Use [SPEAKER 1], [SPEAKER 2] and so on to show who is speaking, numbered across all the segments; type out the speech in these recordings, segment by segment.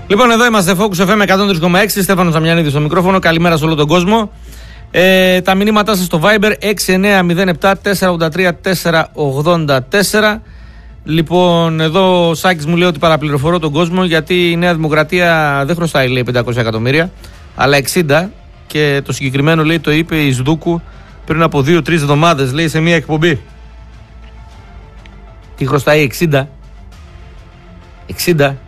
[SPEAKER 1] Λοιπόν, εδώ είμαστε, Focus FM 103,6. Στέφανος Ζαμιανίδης στο μικρόφωνο. Καλημέρα σε όλο τον κόσμο. Τα μηνύματά σας στο Viber 6907-483-484. Λοιπόν, εδώ ο Σάκης μου λέει ότι παραπληροφορώ τον κόσμο, γιατί η Νέα Δημοκρατία δεν χρωστάει, λέει, 500 εκατομμύρια, αλλά 60. Και το συγκεκριμένο, λέει, το είπε η Σδούκου πριν από 2-3 εβδομάδες, λέει, σε μια εκπομπή. Τι χρωστάει, 60? 60.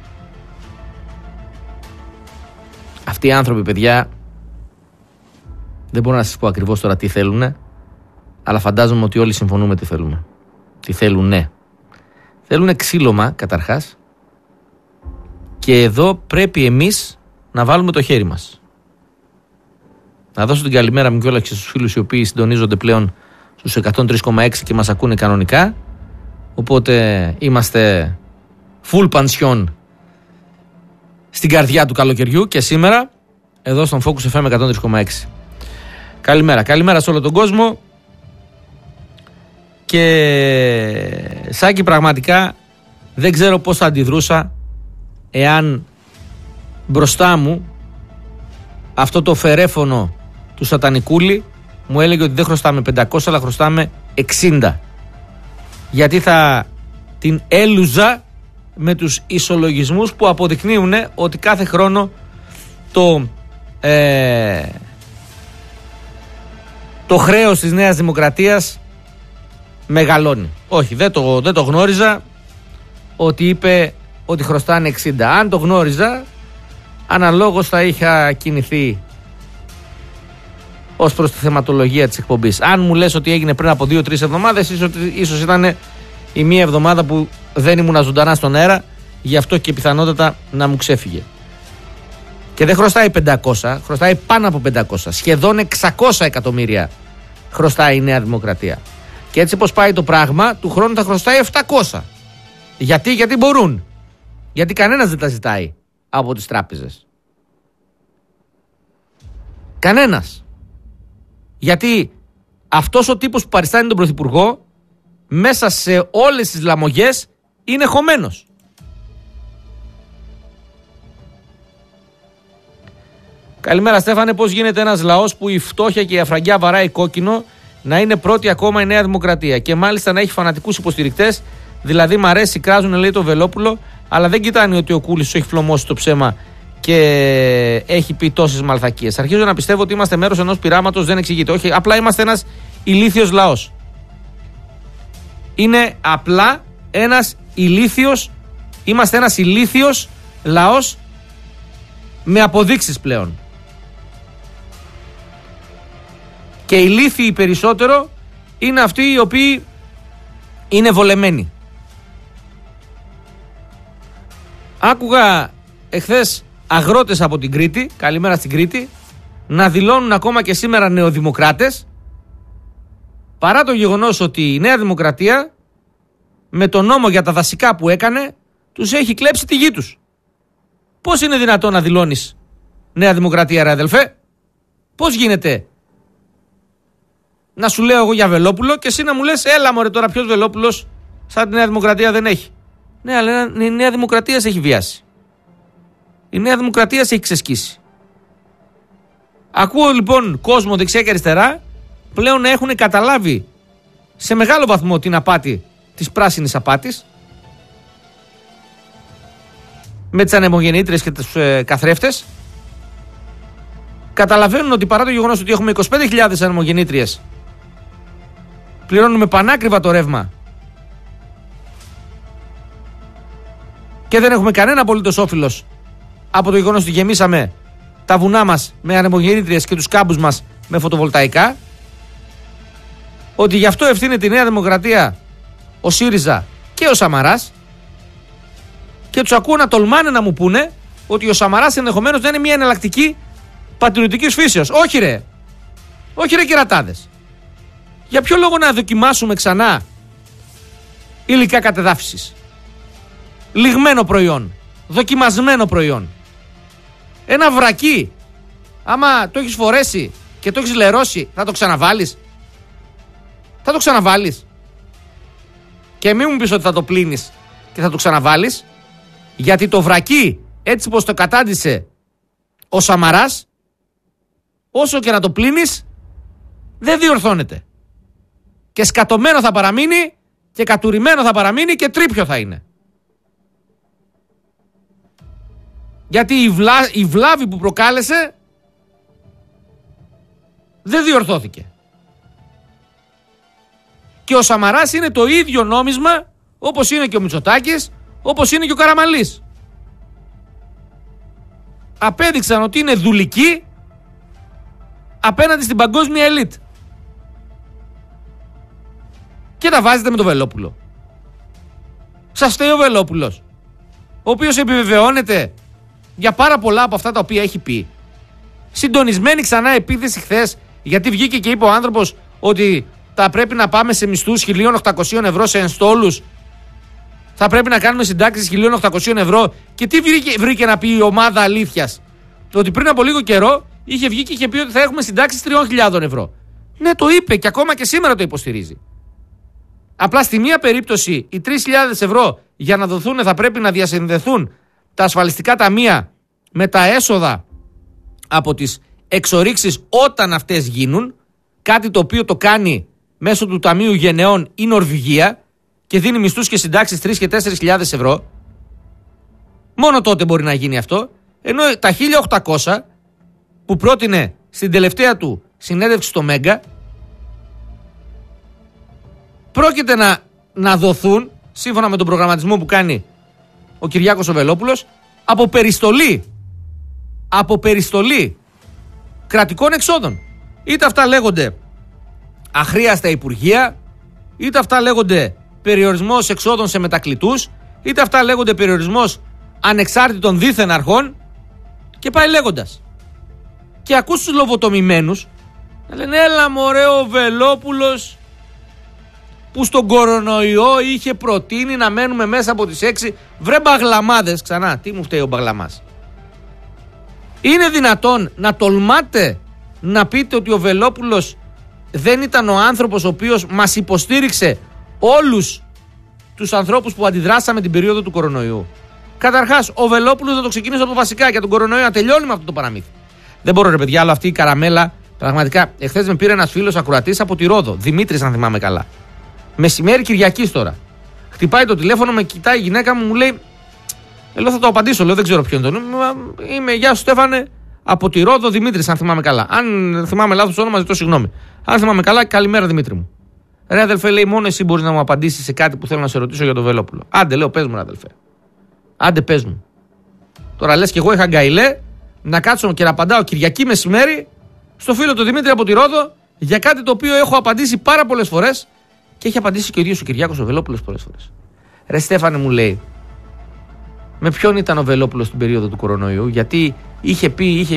[SPEAKER 1] Αυτοί οι άνθρωποι, παιδιά, δεν μπορώ να σας πω ακριβώς τώρα τι θέλουνε, αλλά φαντάζομαι ότι όλοι συμφωνούμε τι θέλουμε. Τι θέλουνε. Θέλουνε ξύλωμα, καταρχάς, και εδώ πρέπει εμείς να βάλουμε το χέρι μας. Να δώσω την καλημέρα μου κιόλας και στους φίλους οι οποίοι συντονίζονται πλέον στους 103,6 και μας ακούνε κανονικά. Οπότε είμαστε full pension στην καρδιά του καλοκαιριού και σήμερα εδώ στον Focus FM 103,6. Καλημέρα σε όλο τον κόσμο. Και Σάκη, πραγματικά δεν ξέρω πώς θα αντιδρούσα εάν μπροστά μου αυτό το φερέφωνο του Σατανικούλη μου έλεγε ότι δεν χρωστάμε 500 αλλά χρωστάμε 60. Γιατί θα την έλουζα με τους ισολογισμούς που αποδεικνύουν ότι κάθε χρόνο το χρέος της Νέας Δημοκρατίας μεγαλώνει. Όχι, δεν το γνώριζα ότι είπε ότι χρωστάνε 60. Αν το γνώριζα, αναλόγως θα είχα κινηθεί ως προς τη θεματολογία της εκπομπής. Αν μου λες ότι έγινε πριν από 2-3 εβδομάδες, ίσως ήταν η μία εβδομάδα που δεν ήμουν ζωντανά στον αέρα, γι' αυτό και πιθανότατα να μου ξέφυγε. Και δεν χρωστάει 500, χρωστάει πάνω από 500. Σχεδόν 600 εκατομμύρια χρωστάει η Νέα Δημοκρατία. Και έτσι πως πάει το πράγμα, του χρόνου θα χρωστάει 700. Γιατί μπορούν. Γιατί κανένας δεν τα ζητάει από τις τράπεζες. Κανένας. Γιατί αυτός ο τύπος που παριστάνει τον Πρωθυπουργό μέσα σε όλες τις λαμογές είναι χωμένος. Καλημέρα, Στέφανε. Πώς γίνεται ένας λαός που η φτώχεια και η αφραγιά βαράει κόκκινο να είναι πρώτη ακόμα η Νέα Δημοκρατία και μάλιστα να έχει φανατικούς υποστηρικτές? Δηλαδή, μ' αρέσει, κράζουν, λέει, το Βελόπουλο, αλλά δεν κοιτάνε ότι ο Κούλης έχει φλωμώσει το ψέμα και έχει πει τόσες μαλθακίες. Αρχίζω να πιστεύω ότι είμαστε μέρος ενός πειράματος, δεν εξηγείται. Όχι, απλά είμαστε ένας ηλίθιος λαός. Είναι απλά ένας ηλίθιος, είμαστε ένας ηλίθιος λαός με αποδείξεις πλέον. Και οι ηλίθιοι περισσότερο είναι αυτοί οι οποίοι είναι βολεμένοι. Άκουγα εχθές αγρότες από την Κρήτη, καλημέρα στην Κρήτη, να δηλώνουν ακόμα και σήμερα νεοδημοκράτες, παρά το γεγονός ότι η Νέα Δημοκρατία με τον νόμο για τα δασικά που έκανε τους έχει κλέψει τη γη τους. Πώς είναι δυνατόν να δηλώνεις Νέα Δημοκρατία, ρε αδελφέ? Πώς γίνεται να σου λέω εγώ για Βελόπουλο και εσύ να μου λες έλα μωρέ τώρα, ποιος Βελόπουλος, σαν τη Νέα Δημοκρατία δεν έχει? Ναι, αλλά η Νέα Δημοκρατία σε έχει βιάσει. Η Νέα Δημοκρατία σε έχει ξεσκίσει. Ακούω λοιπόν κόσμο δεξιά και αριστερά πλέον να έχουν καταλάβει σε μεγάλο βαθμό την απάτη της πράσινης απάτης με τις ανεμογεννήτριες και τους καθρέφτες. Καταλαβαίνουν ότι παρά το γεγονός ότι έχουμε 25.000 ανεμογεννήτριες, πληρώνουμε πανάκριβα το ρεύμα και δεν έχουμε κανένα απολύτως όφελος από το γεγονός ότι γεμίσαμε τα βουνά μας με ανεμογεννήτριες και τους κάμπους μας με φωτοβολταϊκά. Ότι γι' αυτό ευθύνεται η Νέα Δημοκρατία, ο ΣΥΡΙΖΑ και ο Σαμαράς, και τους ακούω να τολμάνε να μου πούνε ότι ο Σαμαράς ενδεχομένως δεν είναι μια εναλλακτική πατριωτικής φύσεως. Όχι ρε κερατάδες. Για ποιο λόγο να δοκιμάσουμε ξανά υλικά κατεδάφισης? Λιγμένο προϊόν, δοκιμασμένο προϊόν. Ένα βρακί, άμα το έχεις φορέσει και το έχεις λερώσει, θα το ξαναβάλεις? Θα το ξαναβάλεις? Και μην μου πεις ότι θα το πλύνεις και θα το ξαναβάλεις, γιατί το βρακί έτσι πως το κατάντησε ο Σαμαράς, όσο και να το πλύνεις, δεν διορθώνεται. Και σκατωμένο θα παραμείνει και κατουρημένο θα παραμείνει και τρίπιο θα είναι. Γιατί η βλάβη που προκάλεσε δεν διορθώθηκε. Και ο Σαμαράς είναι το ίδιο νόμισμα όπως είναι και ο Μητσοτάκης, όπως είναι και ο Καραμανλής. Απέδειξαν ότι είναι δουλικοί απέναντι στην παγκόσμια ελίτ. Και τα βάζετε με τον Βελόπουλο. Σας φταίει ο Βελόπουλος, ο οποίος επιβεβαιώνεται για πάρα πολλά από αυτά τα οποία έχει πει. Συντονισμένη ξανά επίθεση χθες, γιατί βγήκε και είπε ο άνθρωπος ότι θα πρέπει να πάμε σε μισθούς 1.800 ευρώ σε ενστόλους. Θα πρέπει να κάνουμε συντάξεις 1.800 ευρώ. Και τι βρήκε να πει η ομάδα αλήθειας? Ότι πριν από λίγο καιρό είχε βγει και είχε πει ότι θα έχουμε συντάξεις 3.000 ευρώ. Ναι, το είπε και ακόμα και σήμερα το υποστηρίζει. Απλά στη μία περίπτωση οι 3.000 ευρώ για να δοθούν θα πρέπει να διασυνδεθούν τα ασφαλιστικά ταμεία με τα έσοδα από τις εξορίξεις όταν αυτές γίνουν. Κάτι το οποίο το κάνει μέσω του Ταμείου Γενεών η Νορβηγία και δίνει μισθούς και συντάξεις 3.000 και 4.000 ευρώ. Μόνο τότε μπορεί να γίνει αυτό. Ενώ τα 1.800 που πρότεινε στην τελευταία του συνέντευξη στο Μέγκα πρόκειται να δοθούν, σύμφωνα με τον προγραμματισμό που κάνει ο Κυριάκος ο Βελόπουλος, από περιστολή κρατικών εξόδων. Είτε αυτά λέγονται αχρίαστα υπουργεία, είτε αυτά λέγονται περιορισμός εξόδων σε μετακλητούς, είτε αυτά λέγονται περιορισμός ανεξάρτητων δίθεν αρχών και πάει λέγοντας. Και ακούς τους λοβοτομημένους να λένε έλα μωρέ ο Βελόπουλος που στον κορονοϊό είχε προτείνει να μένουμε μέσα από τις 6. Βρε μπαγλαμάδες ξανά, τι μου φταίει ο μπαγλαμάς? Είναι δυνατόν να τολμάτε να πείτε ότι ο Βελόπουλος δεν ήταν ο άνθρωπος ο οποίος μας υποστήριξε όλους τους ανθρώπους που αντιδράσαμε την περίοδο του κορονοϊού? Καταρχάς, ο Βελόπουλος δεν το ξεκίνησε από βασικά για τον κορονοϊό, να τελειώνει με αυτό το παραμύθι. Δεν μπορώ ρε παιδιά, αλλά αυτή η καραμέλα, πραγματικά, εχθές με πήρε ένας φίλος ακροατής από τη Ρόδο, Δημήτρης αν θυμάμαι καλά. Μεσημέρι Κυριακής τώρα. Χτυπάει το τηλέφωνο, με κοιτάει η γυναίκα μου λέει, λέω θα το απαντήσω, λέω δεν ξέρω ποιο είναι το νούμερο. Είμαι, γεια σου Στέφανε, από τη Ρόδο, Δημήτρης αν θυμάμαι καλά. Αν θυμάμαι λάθος το όνομα, ζητώ συγγνώμη. Αν θυμάμαι καλά, καλημέρα Δημήτρη μου. Ρε αδελφέ, λέει, μόνο εσύ μπορείς να μου απαντήσεις σε κάτι που θέλω να σε ρωτήσω για τον Βελόπουλο. Άντε, λέω, πες μου, ρε αδελφέ. Άντε, πες μου. Τώρα λες και εγώ είχα γκαιλέ να κάτσω και να απαντάω Κυριακή μεσημέρι στο φίλο του Δημήτρη από τη Ρόδο για κάτι το οποίο έχω απαντήσει πάρα πολλές φορές και έχει απαντήσει και ο ίδιος ο Κυριάκος ο Βελόπουλος πολλές φορές. Ρε Στέφανε, μου λέει, με ποιον ήταν ο Βελόπουλος στην περίοδο του κορονοϊού? Γιατί είχε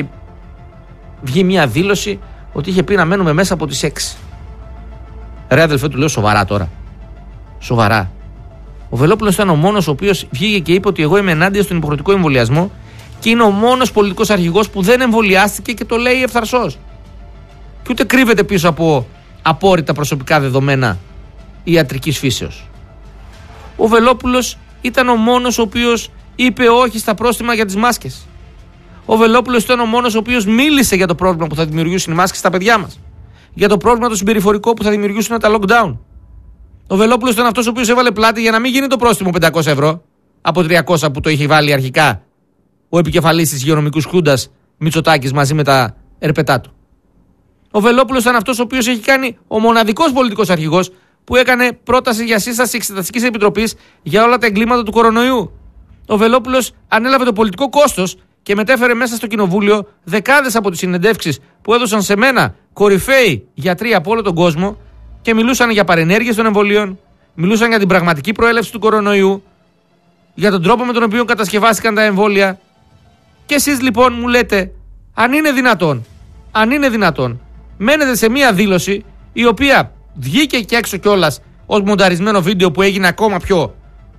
[SPEAKER 1] βγει μια δήλωση ότι είχε πει να μένουμε μέσα από τις 6. Ρε αδελφέ, του λέω σοβαρά τώρα. Σοβαρά. Ο Βελόπουλος ήταν ο μόνος ο οποίος βγήκε και είπε ότι εγώ είμαι ενάντια στον υποχρεωτικό εμβολιασμό και είναι ο μόνος πολιτικός αρχηγός που δεν εμβολιάστηκε και το λέει ευθαρσός. Και ούτε κρύβεται πίσω από απόρριτα προσωπικά δεδομένα ιατρικής φύσεως. Ο Βελόπουλος ήταν ο μόνος ο οποίος είπε όχι στα πρόστιμα για τις μάσκες. Ο Βελόπουλος ήταν ο μόνος ο οποίος μίλησε για το πρόβλημα που θα δημιουργήσουν οι μάσκες στα παιδιά μας. Για το πρόβλημα το συμπεριφορικό που θα δημιουργήσουν τα lockdown. Ο Βελόπουλος ήταν αυτός ο οποίος έβαλε πλάτη για να μην γίνει το πρόστιμο 500 ευρώ από 300 που το είχε βάλει αρχικά ο επικεφαλής της υγειονομικής χούντας Μητσοτάκης μαζί με τα ερπετά του. Ο Βελόπουλος ήταν αυτός ο οποίος έχει κάνει ο μοναδικός πολιτικός αρχηγός που έκανε πρόταση για σύσταση εξεταστικής επιτροπής για όλα τα εγκλήματα του κορονοϊού. Ο Βελόπουλος ανέλαβε το πολιτικό κόστος και μετέφερε μέσα στο κοινοβούλιο δεκάδες από τις συνεντεύξεις που έδωσαν σε μένα κορυφαίοι γιατροί από όλο τον κόσμο και μιλούσαν για παρενέργειες των εμβολίων, μιλούσαν για την πραγματική προέλευση του κορονοϊού, για τον τρόπο με τον οποίο κατασκευάστηκαν τα εμβόλια. Και εσείς λοιπόν μου λέτε, αν είναι δυνατόν, μένετε σε μία δήλωση η οποία βγήκε και έξω κιόλας ως μονταρισμένο βίντεο που έγινε ακόμα πιο.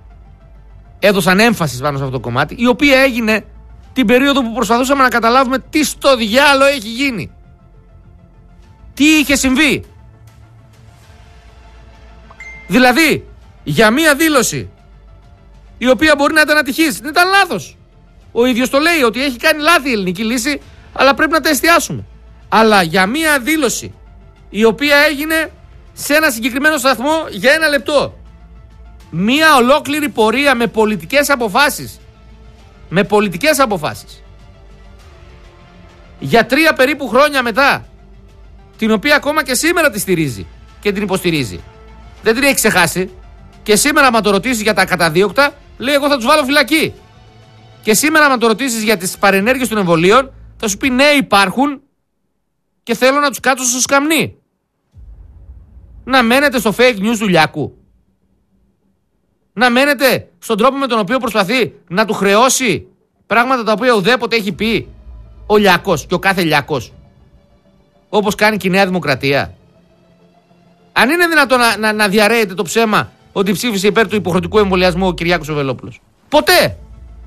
[SPEAKER 1] Έδωσαν έμφαση πάνω σε αυτό το κομμάτι, η οποία έγινε την περίοδο που προσπαθούσαμε να καταλάβουμε τι στο διάλο έχει γίνει. Τι είχε συμβεί. Δηλαδή, για μία δήλωση η οποία μπορεί να ήταν ατυχής, δεν ήταν λάθος. Ο ίδιος το λέει ότι έχει κάνει λάθη η ελληνική λύση, αλλά πρέπει να τα εστιάσουμε. Αλλά για μία δήλωση η οποία έγινε σε ένα συγκεκριμένο σταθμό για 1 λεπτό, μία ολόκληρη πορεία με πολιτικές αποφάσεις, για 3 περίπου χρόνια μετά, την οποία ακόμα και σήμερα τη στηρίζει και την υποστηρίζει, δεν την έχει ξεχάσει. Και σήμερα, άμα το ρωτήσεις για τα καταδίωκτα, λέει: εγώ θα τους βάλω φυλακή. Και σήμερα, άμα το ρωτήσεις για τις παρενέργειες των εμβολίων, θα σου πει: ναι, υπάρχουν και θέλω να τους κάτσω στο σκαμνί. Να μένετε στο fake news του Λιάκου. Να μένετε στον τρόπο με τον οποίο προσπαθεί να του χρεώσει πράγματα τα οποία ουδέποτε έχει πει ο Λιάκος και ο κάθε Λιάκος. Όπως κάνει και η Νέα Δημοκρατία. Αν είναι δυνατόν να διαρρέεται το ψέμα ότι ψήφισε υπέρ του υποχρεωτικού εμβολιασμού ο Κυριάκος ο Βελόπουλος. Ποτέ.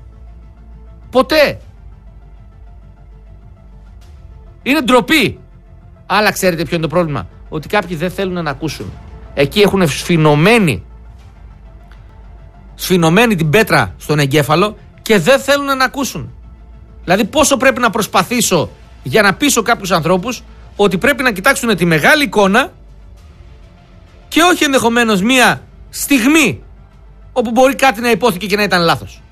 [SPEAKER 1] Είναι ντροπή. Αλλά ξέρετε ποιο είναι το πρόβλημα? Ότι κάποιοι δεν θέλουν να ακούσουν. Εκεί έχουν σφινωμένη την πέτρα στον εγκέφαλο και δεν θέλουν να ακούσουν. Δηλαδή πόσο πρέπει να προσπαθήσω για να πείσω κάποιους ανθρώπους ότι πρέπει να κοιτάξουν τη μεγάλη εικόνα και όχι ενδεχομένως μία στιγμή όπου μπορεί κάτι να υπόθηκε και να ήταν λάθος.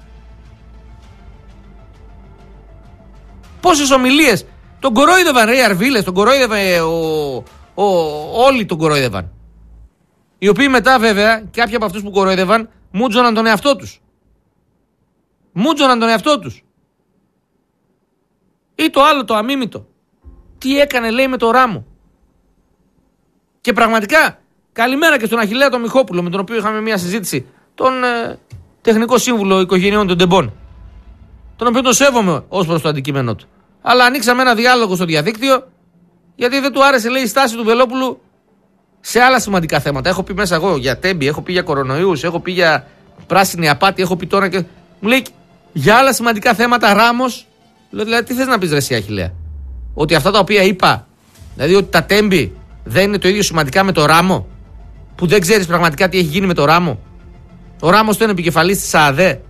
[SPEAKER 1] Πόσες ομιλίες τον κορόιδευαν, οι Αρβίλες, τον κορόιδευαν, όλοι τον κορόιδευαν. Οι οποίοι μετά βέβαια, κάποιοι από αυτούς που κορόιδευαν, μούτζωναν τον εαυτό τους. Ή το άλλο το αμίμητο. Τι έκανε, λέει, με το Ράμο. Και πραγματικά, καλημέρα και στον Αχιλλέα τον Μιχόπουλο, με τον οποίο είχαμε μια συζήτηση, τον τεχνικό σύμβουλο οικογενειών των Ντεμπών, τον οποίο τον σέβομαι ως προς το αντικείμενό του. Αλλά ανοίξαμε ένα διάλογο στο διαδίκτυο, γιατί δεν του άρεσε, λέει, η στάση του Βελόπουλου σε άλλα σημαντικά θέματα. Έχω πει μέσα εγώ για τέμπη, έχω πει για κορονοϊούς, έχω πει για πράσινη απάτη, έχω πει τώρα και. Μου λέει για άλλα σημαντικά θέματα Ράμος. Λέω, δηλαδή, τι θες να πεις, ρε εσύ, Αχιλλέα? Ότι αυτά τα οποία είπα, δηλαδή ότι τα τέμπη δεν είναι το ίδιο σημαντικά με το Ράμο, που δεν ξέρεις πραγματικά τι έχει γίνει με το Ράμο? Ο Ράμος ήταν επικεφαλής της ΑΑΔΕ,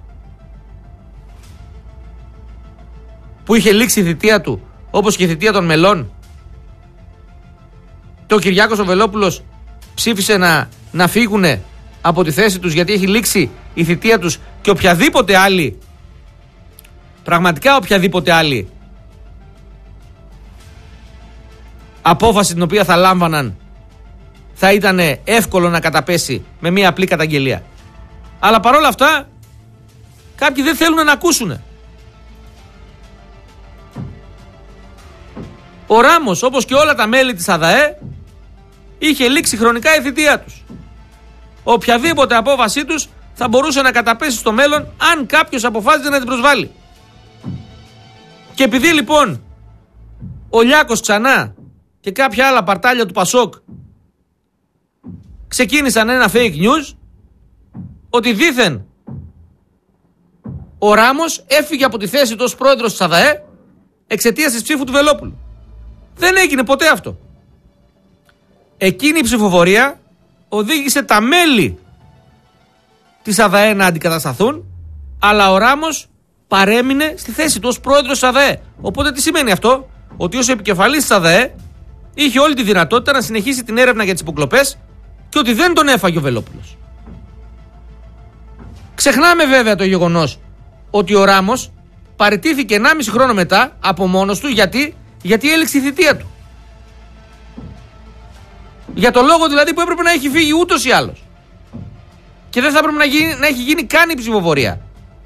[SPEAKER 1] που είχε λήξει η θητεία του, όπως και η θητεία των μελών. Και ο Κυριάκος ο Βελόπουλος ψήφισε να φύγουν από τη θέση τους γιατί έχει λήξει η θητεία τους, και οποιαδήποτε άλλη, πραγματικά οποιαδήποτε άλλη απόφαση την οποία θα λάμβαναν θα ήταν εύκολο να καταπέσει με μια απλή καταγγελία. Αλλά παρόλα αυτά κάποιοι δεν θέλουν να ακούσουν. Ο Ράμος, όπως και όλα τα μέλη της ΑΔΑΕ, είχε λήξει χρονικά η θητεία τους. Οποιαδήποτε απόφασή τους θα μπορούσε να καταπέσει στο μέλλον αν κάποιος αποφάσιζε να την προσβάλλει. Και επειδή λοιπόν ο Λιάκος ξανά και κάποια άλλα παρτάλια του Πασόκ ξεκίνησαν ένα fake news ότι δήθεν ο Ράμος έφυγε από τη θέση του ως πρόεδρος της ΑΔΑΕ εξαιτίας της ψήφου του Βελόπουλου. Δεν έγινε ποτέ αυτό. Εκείνη η ψηφοφορία οδήγησε τα μέλη της ΑΔΑΕ να αντικατασταθούν, αλλά ο Ράμος παρέμεινε στη θέση του ως πρόεδρος της ΑΔΑΕ. Οπότε τι σημαίνει αυτό? Ότι ως επικεφαλής της ΑΔΑΕ είχε όλη τη δυνατότητα να συνεχίσει την έρευνα για τις υποκλοπές και ότι δεν τον έφαγε ο Βελόπουλος. Ξεχνάμε βέβαια το γεγονός ότι ο Ράμος παραιτήθηκε 1,5 χρόνο μετά από μόνος του γιατί έληξε η θητεία του. Για το λόγο δηλαδή που έπρεπε να έχει φύγει ούτως ή άλλως. Και δεν θα έπρεπε να έχει γίνει καν η ψηφοφορία.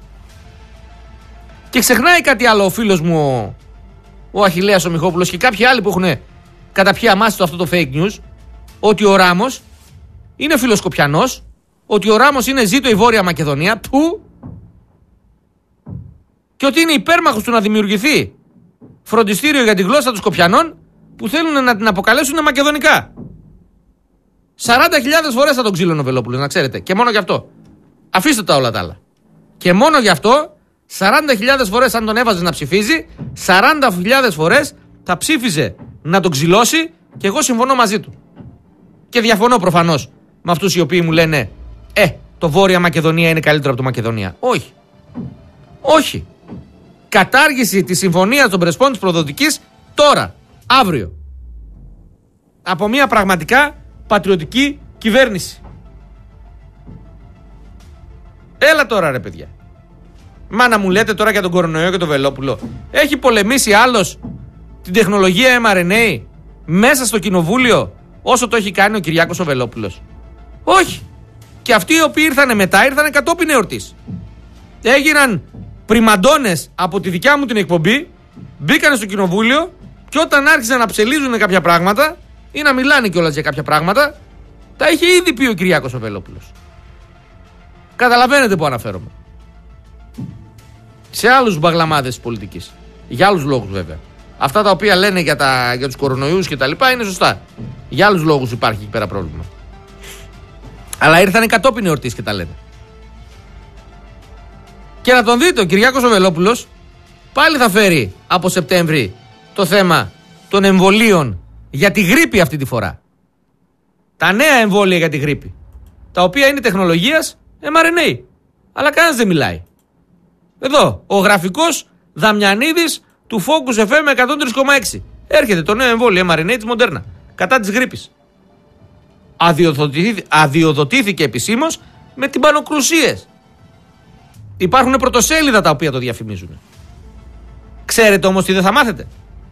[SPEAKER 1] Και ξεχνάει κάτι άλλο ο φίλος μου ο Αχιλλέας ο Μιχόπουλος και κάποιοι άλλοι που έχουν καταπιεί αμάστο αυτό το fake news, ότι ο Ράμος είναι φιλοσκοπιανός, ότι ο Ράμος είναι ζήτω η Βόρεια Μακεδονία, και ότι είναι υπέρμαχος του να δημιουργηθεί φροντιστήριο για τη γλώσσα των Σκοπιανών που θέλουν να την αποκαλέσουν μακεδονικά. 40.000 φορές θα τον ξύλωνε ο Βελόπουλος, να ξέρετε. Και μόνο γι' αυτό. Αφήστε τα όλα τα άλλα. Και μόνο γι' αυτό 40.000 φορές αν τον έβαζε να ψηφίζει, 40.000 φορές θα ψήφιζε να τον ξυλώσει, και εγώ συμφωνώ μαζί του. Και διαφωνώ προφανώς με αυτούς οι οποίοι μου λένε το Βόρεια Μακεδονία είναι καλύτερο από το Μακεδονία. Όχι. Όχι. κατάργηση της συμφωνίας των Πρεσπών της Προδοτικής τώρα, αύριο. Από μια πραγματικά πατριωτική κυβέρνηση. Έλα τώρα ρε παιδιά. Μα να μου λέτε τώρα για τον κορονοϊό και τον Βελόπουλο. Έχει πολεμήσει άλλος την τεχνολογία mRNA μέσα στο κοινοβούλιο όσο το έχει κάνει ο Κυριάκος ο Βελόπουλος? Όχι. Και αυτοί οι οποίοι ήρθανε μετά ήρθανε κατόπιν εορτής. Έγιναν πριμαντώνες από τη δικιά μου την εκπομπή, μπήκανε στο κοινοβούλιο και όταν άρχισαν να ψελίζουν κάποια πράγματα ή να μιλάνε κιόλας για κάποια πράγματα, τα είχε ήδη πει ο Κυριάκος ο Βελόπουλος. Καταλαβαίνετε που αναφέρομαι. Σε άλλους μπαγλαμάδες της πολιτικής. Για άλλους λόγους βέβαια. Αυτά τα οποία λένε για τους κορονοϊούς και τα λοιπά είναι σωστά. Για άλλους λόγους υπάρχει εκεί πέρα πρόβλημα. Αλλά ήρθανε κατόπιν εορτής και τα λένε. Και να τον δείτε, ο Κυριάκος ο Βελόπουλος πάλι θα φέρει από Σεπτέμβρη το θέμα των εμβολίων για τη γρίπη αυτή τη φορά. Τα νέα εμβόλια για τη γρίπη. Τα οποία είναι τεχνολογίας mRNA. Αλλά κανένας δεν μιλάει. Εδώ, ο γραφικός Δαμιανίδης του Focus FM 103,6. Έρχεται το νέο εμβόλιο mRNA της Moderna κατά της γρίπης. Αδειοδοτήθηκε επισήμως με τυμπανοκρουσίες. Υπάρχουν πρωτοσέλιδα τα οποία το διαφημίζουν. Ξέρετε όμως τι δεν θα μάθετε?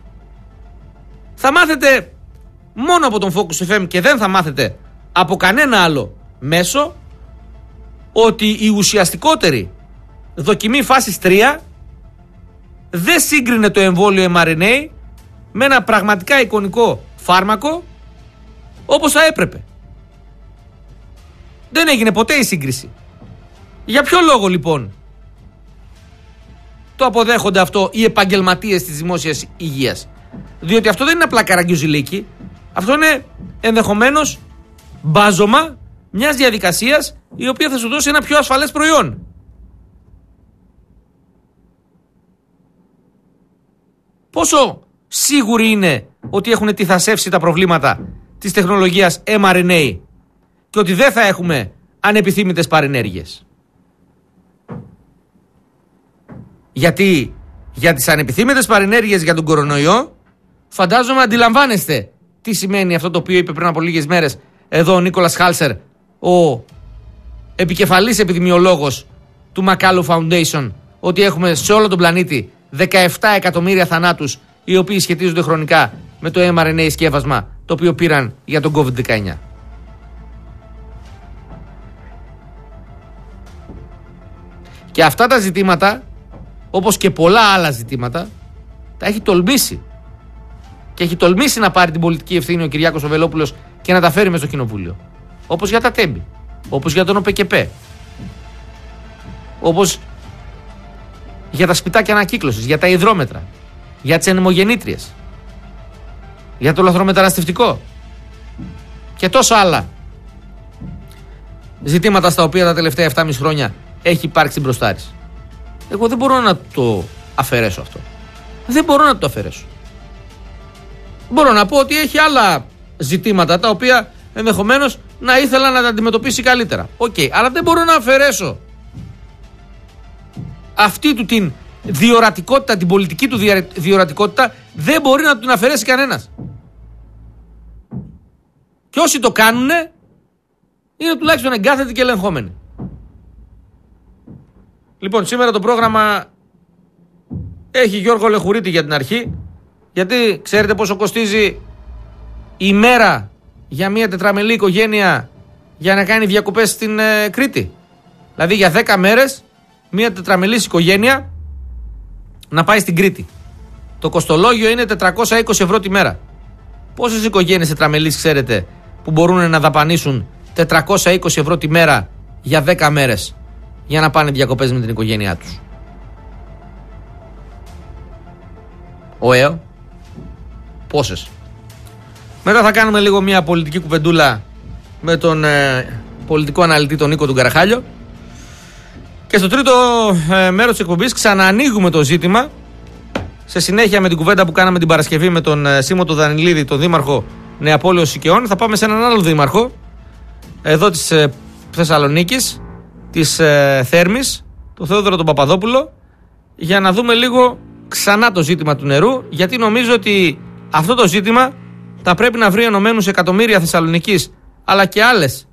[SPEAKER 1] Θα μάθετε μόνο από τον Focus FM και δεν θα μάθετε από κανένα άλλο μέσο ότι η ουσιαστικότερη δοκιμή φάσης 3 δεν σύγκρινε το εμβόλιο mRNA με ένα πραγματικά εικονικό φάρμακο όπως θα έπρεπε. Δεν έγινε ποτέ η σύγκριση. Για ποιο λόγο λοιπόν το αποδέχονται αυτό οι επαγγελματίες της δημόσιας υγείας? Διότι αυτό δεν είναι απλά καραγκιουζιλίκι. Αυτό είναι ενδεχομένως μπάζωμα μιας διαδικασίας η οποία θα σου δώσει ένα πιο ασφαλές προϊόν. Πόσο σίγουροι είναι ότι έχουν τυθασεύσει τα προβλήματα της τεχνολογίας mRNA και ότι δεν θα έχουμε ανεπιθύμητες παρενέργειες? Γιατί για τις ανεπιθύμητες παρενέργειες για τον κορονοϊό φαντάζομαι αντιλαμβάνεστε τι σημαίνει αυτό το οποίο είπε πριν από λίγες μέρες εδώ ο Νίκολας Χάλσερ, ο επικεφαλής επιδημιολόγος του Μακάλου Foundation, ότι έχουμε σε όλο τον πλανήτη 17 εκατομμύρια θανάτους οι οποίοι σχετίζονται χρονικά με το mRNA σκεύασμα το οποίο πήραν για τον COVID-19. Και αυτά τα ζητήματα, όπως και πολλά άλλα ζητήματα, τα έχει τολμήσει. Και έχει τολμήσει να πάρει την πολιτική ευθύνη ο Κυριάκος ο Βελόπουλος και να τα φέρει μες στο κοινοβούλιο. Όπως για τα τέμπη, όπως για τον ΟΠΕΚΕΠΕ, όπως για τα σπιτάκια ανακύκλωσης, για τα υδρόμετρα, για τις εναιμογεννήτριες, για το λαθρομεταναστευτικό και τόσα άλλα ζητήματα στα οποία τα τελευταία 7,5 χρόνια έχει υπάρξει μπροστάρις. Εγώ δεν μπορώ να το αφαιρέσω αυτό. Δεν μπορώ να το αφαιρέσω. Μπορώ να πω ότι έχει άλλα ζητήματα τα οποία ενδεχομένως να ήθελα να τα αντιμετωπίσει καλύτερα. Οκ, αλλά δεν μπορώ να αφαιρέσω αυτή του την διορατικότητα, την πολιτική του διορατικότητα, δεν μπορεί να την αφαιρέσει κανένας. Και όσοι το κάνουνε είναι τουλάχιστον εγκάθετοι και ελεγχόμενοι. Λοιπόν, σήμερα το πρόγραμμα έχει Γιώργο Λεχουρίτη για την αρχή, γιατί ξέρετε πόσο κοστίζει η μέρα για μια τετραμελή οικογένεια για να κάνει διακοπές στην Κρήτη? Δηλαδή για 10 μέρες μια τετραμελής οικογένεια να πάει στην Κρήτη. Το κοστολόγιο είναι 420 ευρώ τη μέρα. Πόσες οικογένειες τετραμελής ξέρετε που μπορούν να δαπανίσουν 420 ευρώ τη μέρα για 10 μέρες για να πάνε διακοπές με την οικογένειά τους? Πόσες? Μετά θα κάνουμε λίγο μια πολιτική κουβεντούλα με τον πολιτικό αναλυτή τον Νίκο τον Καραχάλιο. Και στο τρίτο μέρος της εκπομπής ξαναανοίγουμε το ζήτημα, σε συνέχεια με την κουβέντα που κάναμε την Παρασκευή με τον Σίμω τον Δανιλίδη, τον δήμαρχο Νεαπόλεως Σικαιών. Θα πάμε σε έναν άλλο δήμαρχο εδώ της Θεσσαλονίκης, της Θέρμης, τον Θεόδωρο τον Παπαδόπουλο, για να δούμε λίγο ξανά το ζήτημα του νερού, γιατί νομίζω ότι αυτό το ζήτημα θα πρέπει να βρει ενωμένους εκατομμύρια Θεσσαλονικής αλλά και άλλες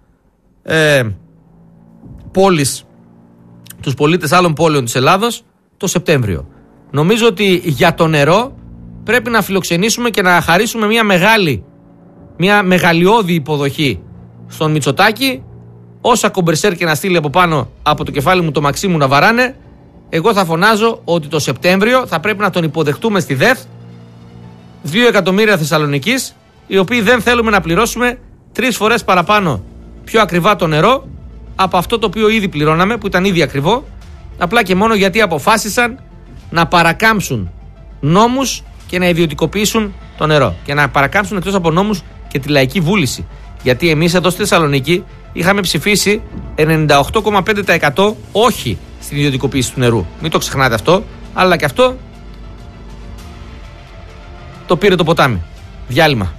[SPEAKER 1] πόλεις, τους πολίτες άλλων πόλεων της Ελλάδος το Σεπτέμβριο. Νομίζω ότι για το νερό πρέπει να φιλοξενήσουμε και να χαρίσουμε μια μεγαλειώδη υποδοχή στον Μητσοτάκη. Όσα κομπερσέρ και να στείλει από πάνω από το κεφάλι μου το Μαξίμου να βαράνε, εγώ θα φωνάζω ότι το Σεπτέμβριο θα πρέπει να τον υποδεχτούμε στη ΔΕΘ 2 εκατομμύρια Θεσσαλονικής, οι οποίοι δεν θέλουμε να πληρώσουμε 3 φορές παραπάνω πιο ακριβά το νερό από αυτό το οποίο ήδη πληρώναμε, που ήταν ήδη ακριβό, απλά και μόνο γιατί αποφάσισαν να παρακάμψουν νόμους και να ιδιωτικοποιήσουν το νερό. Και να παρακάμψουν εκτός από νόμους και τη λαϊκή βούληση. Γιατί εμείς εδώ στη Θεσσαλονίκη είχαμε ψηφίσει 98,5% όχι στην ιδιωτικοποίηση του νερού. Μην το ξεχνάτε αυτό, αλλά και αυτό το πήρε το ποτάμι. Διάλειμμα.